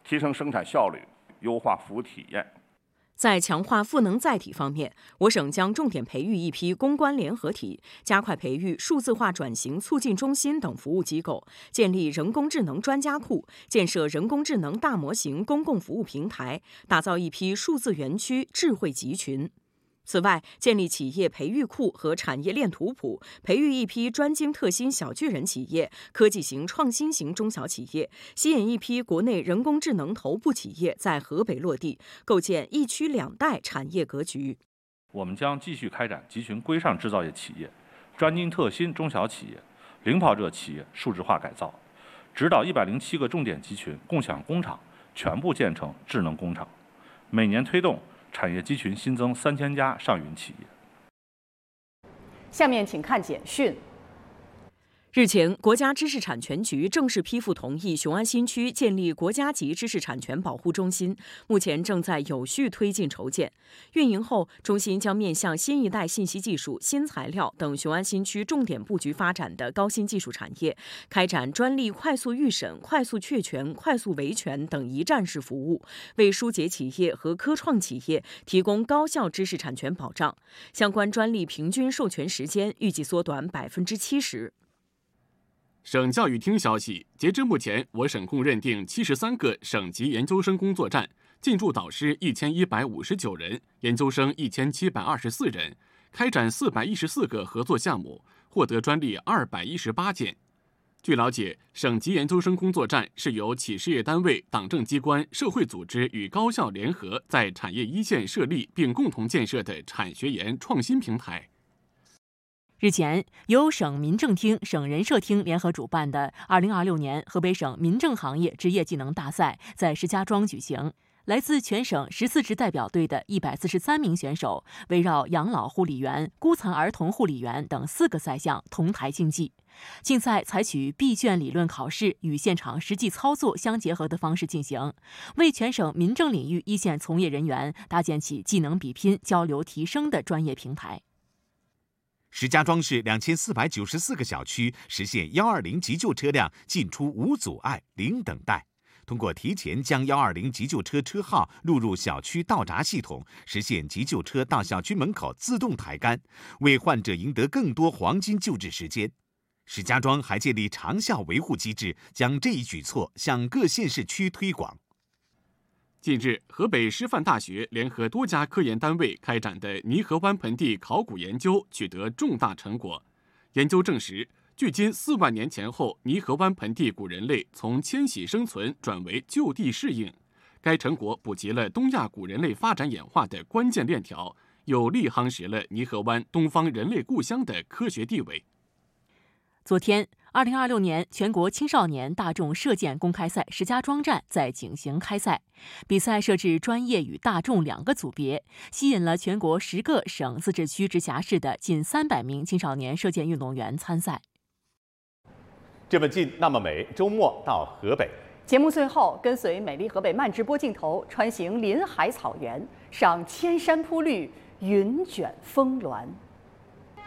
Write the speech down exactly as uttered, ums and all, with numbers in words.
提升生产效率，优化服务体验。 在强化赋能载体方面，我省将重点培育一批攻关联合体，加快培育数字化转型促进中心等服务机构，建立人工智能专家库，建设人工智能大模型公共服务平台，打造一批数字园区智慧集群。此外，建立企业培育库和产业链图谱，培育一批专精特新小巨人企业、科技型、创新型中小企业，吸引一批国内人工智能头部企业在河北落地，构建一区两带产业格局。 我们将继续开展集群规上制造业企业、专精特新中小企业、领跑者企业数字化改造，指导一百零七个重点集群共享工厂全部建成智能工厂，每年推动产业集群新增三千家上云企业。 下面请看简讯。 日前，国家知识产权局正式批复同意雄安新区建立国家级知识产权保护中心，目前正在有序推进筹建。运营后，中心将面向新一代信息技术、新材料等雄安新区重点布局发展的高新技术产业，开展专利快速预审、快速确权、快速维权等一站式服务，为疏解企业和科创企业提供高效知识产权保障。相关专利平均授权时间预计缩短百分之七十。 省教育厅消息，截至目前，我省共认定七十三个省级研究生工作站，进驻导师一千一百五十九人，研究生一千七百二十四人，开展四百一十四个合作项目，获得专利二百一十八件。据了解，省级研究生工作站是由企事业单位、党政机关、社会组织与高校联合在产业一线设立并共同建设的产学研创新平台。 日前，由省民政厅、省人社厅联合主办的二零二六年河北省民政行业职业技能大赛在石家庄举行。来自全省十四支代表队的一百四十三名选手，围绕养老护理员、孤残儿童护理员等四个赛项同台竞技。竞赛采取闭卷理论考试与现场实际操作相结合的方式进行，为全省民政领域一线从业人员搭建起技能比拼、交流提升的专业平台。 石家庄市两千四百九十四个小区实现一二零急救车辆进出无阻碍、零等待。通过提前将一二零急救车车号录入小区到闸系统，实现急救车到小区门口自动抬杆，为患者赢得更多黄金救治时间。石家庄还建立长效维护机制，将这一举措向各县市区推广。 近日，河北师范大学联合多家科研单位开展的泥河湾盆地考古研究取得重大成果。研究证实，距今四万年前后，泥河湾盆地古人类从迁徙生存转为就地适应。该成果补齐了东亚古人类发展演化的关键链条，有力夯实了泥河湾东方人类故乡的科学地位。 昨天，二零二六年全国青少年大众射箭公开赛石家庄站在景行开赛。比赛设置专业与大众两个组别，吸引了全国十个省、自治区、直辖市的近三百名青少年射箭运动员参赛。 这么近，那么美，周末到河北。 节目最后，跟随美丽河北慢直播镜头，穿行林海草原，赏千山铺绿，云卷峰峦。